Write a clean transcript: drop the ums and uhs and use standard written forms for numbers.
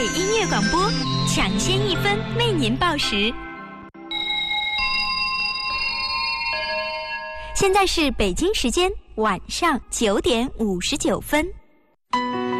音乐广播，抢先1分为您报时。现在是北京时间晚上9点59分。